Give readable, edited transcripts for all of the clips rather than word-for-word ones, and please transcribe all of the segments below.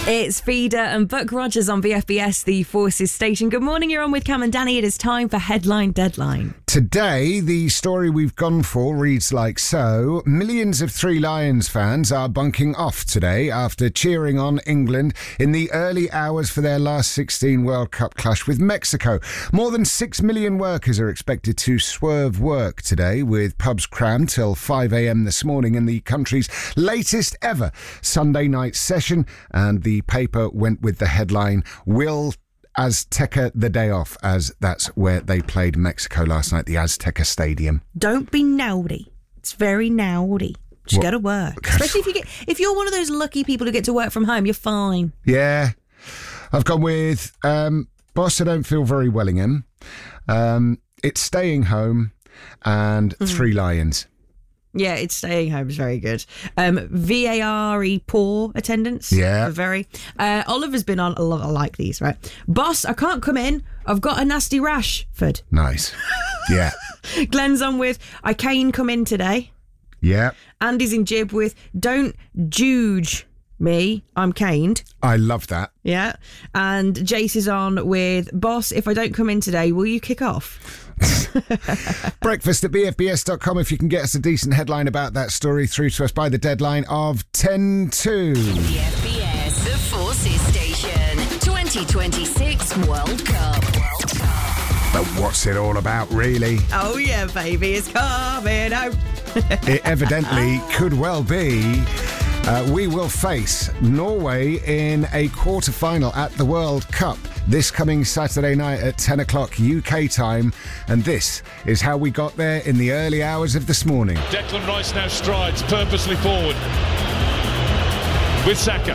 It's Feeder and Buck Rogers on BFBS, the Forces station. Good morning, you're on with Cam and Danny. It is time for Headline Deadline. Today, the story we've gone for reads like so. Millions of Three Lions fans are bunking off today after cheering on England in the early hours for their last 16 World Cup clash with Mexico. More than 6 million workers are expected to swerve work today, with pubs crammed till 5 a.m. this morning in the country's latest ever Sunday night session. And the paper went with the headline, "Will Azteca the day off," as that's where they played Mexico last night, the Azteca Stadium. Don't be naughty. It's very naughty. Just go to work. Especially if you're one of those lucky people who get to work from home, you're fine. Yeah. I've gone with Boss, I don't feel very Wellingham. It's staying home and Three Lions. Yeah, it's staying home is very good. VAR-y poor attendance. Yeah. Very. Oliver's been on a lot. I like these, right? Boss, I can't come in. I've got a nasty rash. Fud. Nice. Yeah. Glenn's on with, I can't come in today. Yeah. Andy's in jib with, don't juge me, I'm caned. I love that. Yeah. And Jace is on with, boss, if I don't come in today, will you kick off? Breakfast at bfbs.com if you can get us a decent headline about that story through to us by the deadline of 10-2. BFBS, the Forces station. 2026 World Cup. But what's it all about, really? Oh yeah, baby, it's coming out. It evidently could well be. We will face Norway in a quarter-final at the World Cup this coming Saturday night at 10 o'clock UK time. And this is how we got there in the early hours of this morning. Declan Rice now strides purposely forward with Saka.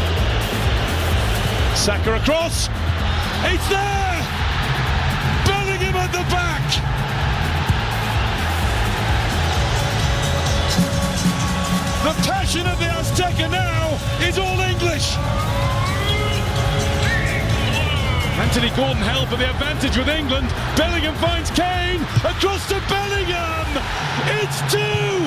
Saka across. It's there! Bellingham at the back! The passion of the Azteca now is all English. Anthony Gordon held for the advantage with England. Bellingham finds Kane. Across to Bellingham. It's 2.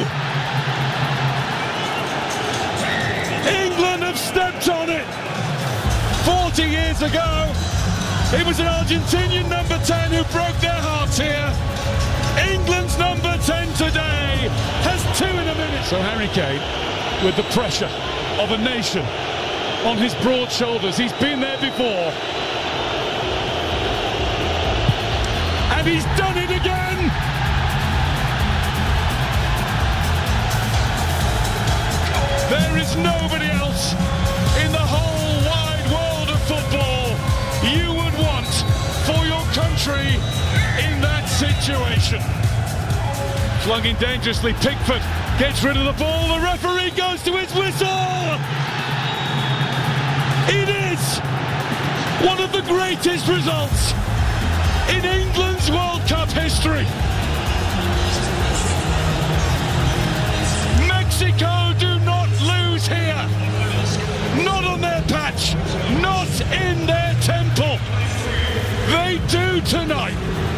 England have stepped on it. 40 years ago, it was an Argentinian number 10 who broke their hearts here. England's number 10 today has 2 in a minute. So Harry Kane, with the pressure of a nation on his broad shoulders, he's been there before. And he's done it again! There is nobody else in the whole wide world of football you would want for your country in that situation. Flung in dangerously, Pickford gets rid of the ball, the referee goes to his whistle! It is one of the greatest results in England's World Cup history. Mexico do not lose here. Not on their patch. Not in their temple. They do tonight.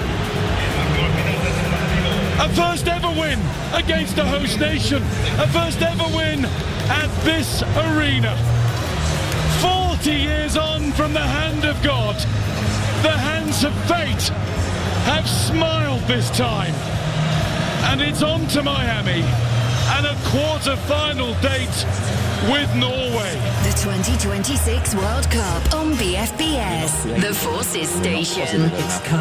A first ever win against a host nation. A first ever win at this arena. 40 years on from the hand of God. The hands of fate have smiled this time. And it's on to Miami and a quarter-final date with Norway. The 2026 World Cup on BFBS, the Forces station.